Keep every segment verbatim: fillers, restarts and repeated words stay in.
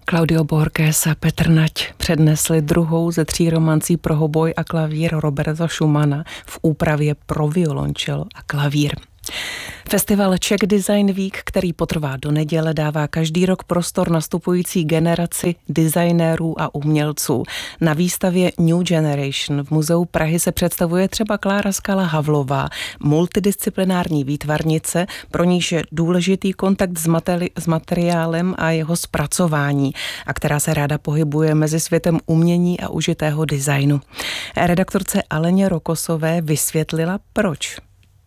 Claudio Borges a Petr Nať přednesli druhou ze tří romancí pro hoboj a klavír Roberta Schumana v úpravě pro violončelo a klavír. Festival Czech Design Week, který potrvá do neděle, dává každý rok prostor nastupující generaci designérů a umělců. Na výstavě New Generation v Muzeu Prahy se představuje třeba Klára Skala-Havlová, multidisciplinární výtvarnice, pro níž je důležitý kontakt s, materi- s materiálem a jeho zpracování, a která se ráda pohybuje mezi světem umění a užitého designu. Redaktorce Aleně Rokosové vysvětlila, proč.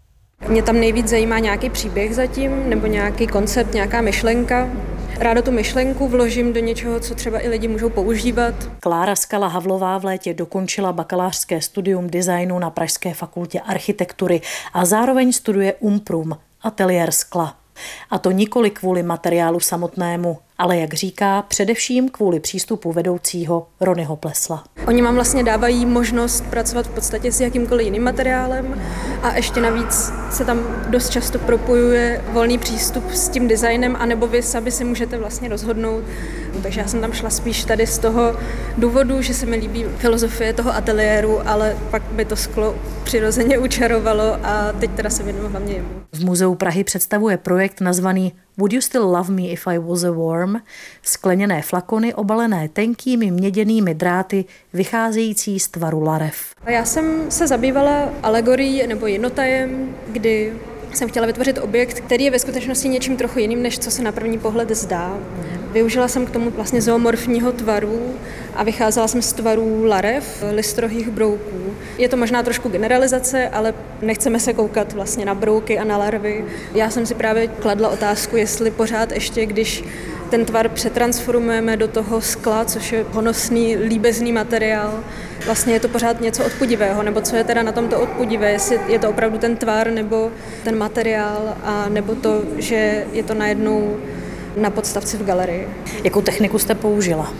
Mě tam nejvíc zajímá nějaký příběh zatím, nebo nějaký koncept, nějaká myšlenka. Ráda tu myšlenku vložím do něčeho, co třeba i lidi můžou používat. Klára Skala-Havlová v létě dokončila bakalářské studium designu na Pražské fakultě architektury a zároveň studuje Umprum, ateliér skla. A to nikoli kvůli materiálu samotnému, ale jak říká, především kvůli přístupu vedoucího Ronyho Plesla. Oni vám vlastně dávají možnost pracovat v podstatě s jakýmkoliv jiným materiálem a ještě navíc se tam dost často propojuje volný přístup s tím designem, anebo vy sami si můžete vlastně rozhodnout. Takže já jsem tam šla spíš tady z toho důvodu, že se mi líbí filozofie toho ateliéru, ale pak by to sklo přirozeně učarovalo a teď teda se věnuju hlavně jemu. V Muzeu Prahy představuje projekt nazvaný Would you still love me if I was a worm? Skleněné flakony obalené tenkými měděnými dráty vycházející z tvaru larev. Já jsem se zabývala alegorií nebo jednotajem, kdy jsem chtěla vytvořit objekt, který je ve skutečnosti něčím trochu jiným, než co se na první pohled zdá. Využila jsem k tomu vlastně zoomorfního tvaru a vycházela jsem z tvarů larev, listrohých brouků. Je to možná trošku generalizace, ale nechceme se koukat vlastně na brouky a na larvy. Já jsem si právě kladla otázku, jestli pořád ještě, když ten tvar přetransformujeme do toho skla, což je honosný, líbezný materiál, vlastně je to pořád něco odpudivého, nebo co je teda na tomto odpudivé, jestli je to opravdu ten tvar nebo ten materiál, a nebo to, že je to najednou na podstavci v galerii. Jakou techniku jste použila?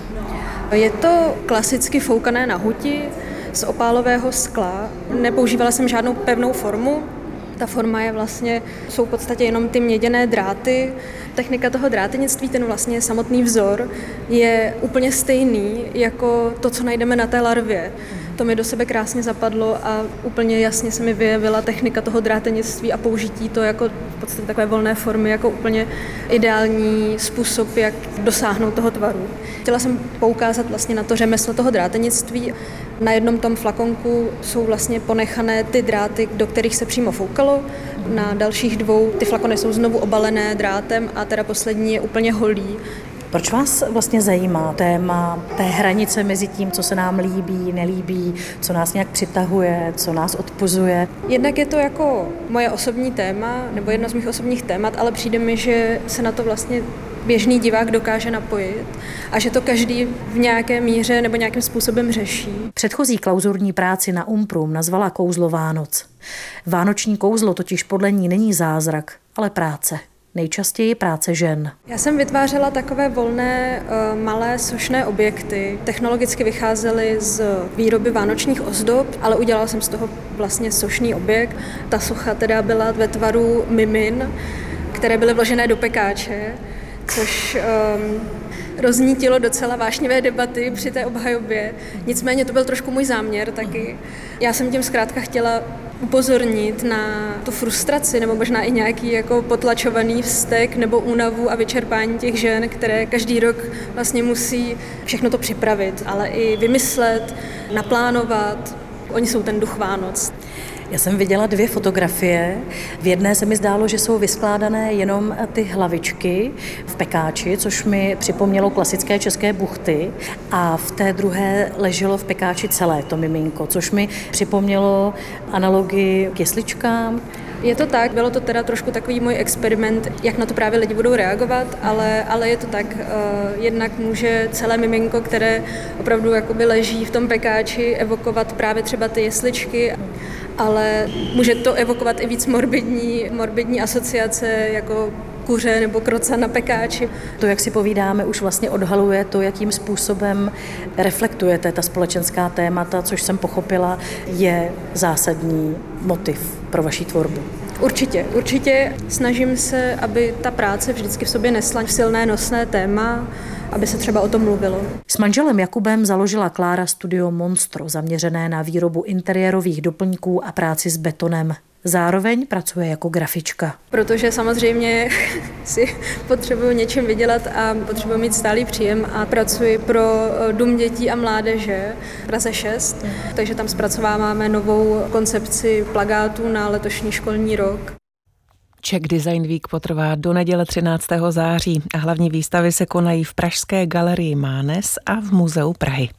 Je to klasicky foukané na huti z opálového skla. Nepoužívala jsem žádnou pevnou formu. Ta forma je vlastně, jsou v podstatě jenom ty měděné dráty. Technika toho drátenictví, ten vlastně samotný vzor, je úplně stejný jako to, co najdeme na té larvě. To mi do sebe krásně zapadlo a úplně jasně se mi vyjevila technika toho drátenictví a použití to jako v podstatě takové volné formy, jako úplně ideální způsob, jak dosáhnout toho tvaru. Chtěla jsem poukázat vlastně na to řemeslo toho drátenictví. Na jednom tom flakonku jsou vlastně ponechané ty dráty, do kterých se přímo foukalo. Na dalších dvou ty flakony jsou znovu obalené drátem a teda poslední je úplně holý. Proč vás vlastně zajímá téma té hranice mezi tím, co se nám líbí, nelíbí, co nás nějak přitahuje, co nás odpuzuje? Jednak je to jako moje osobní téma, nebo jedno z mých osobních témat, ale přijde mi, že se na to vlastně běžný divák dokáže napojit a že to každý v nějaké míře nebo nějakým způsobem řeší. Předchozí klauzurní práci na Umprum nazvala Kouzlo Vánoc. Vánoční kouzlo totiž podle ní není zázrak, ale práce. Nejčastěji práce žen. Já jsem vytvářela takové volné, malé sošné objekty. Technologicky vycházely z výroby vánočních ozdob, ale udělala jsem z toho vlastně sošný objekt. Ta socha teda byla ve tvaru mimin, které byly vložené do pekáče, což um, roznítilo docela vášnivé debaty při té obhajobě. Nicméně to byl trošku můj záměr taky. Já jsem tím zkrátka chtěla upozornit na tu frustraci nebo možná i nějaký jako potlačovaný vztek nebo únavu a vyčerpání těch žen, které každý rok vlastně musí všechno to připravit, ale i vymyslet, naplánovat. Oni jsou ten duch Vánoc. Já jsem viděla dvě fotografie. V jedné se mi zdálo, že jsou vyskládané jenom ty hlavičky v pekáči, což mi připomnělo klasické české buchty. A v té druhé leželo v pekáči celé to miminko, což mi připomnělo analogii k jesličkám. Je to tak, bylo to teda trošku takový můj experiment, jak na to právě lidi budou reagovat, ale, ale je to tak, uh, jednak může celé miminko, které opravdu jakoby leží v tom pekáči, evokovat právě třeba ty jesličky, ale může to evokovat i víc morbidní, morbidní asociace, jako kuře nebo kroca na pekáči. To, jak si povídáme, už vlastně odhaluje to, jakým způsobem reflektujete ta společenská témata, což jsem pochopila, je zásadní motiv pro vaši tvorbu. Určitě, určitě snažím se, aby ta práce vždycky v sobě nesla silné nosné téma, aby se třeba o tom mluvilo. S manželem Jakubem založila Klára studio Monstro, zaměřené na výrobu interiérových doplňků a práci s betonem. Zároveň pracuje jako grafička. Protože samozřejmě si potřebuji něčem vydělat a potřebuji mít stálý příjem a pracuji pro Dům dětí a mládeže Praze šest, takže tam zpracováváme novou koncepci plakátů na letošní školní rok. Czech Design Week potrvá do neděle třináctého září a hlavní výstavy se konají v pražské galerii Mánes a v Muzeu Prahy.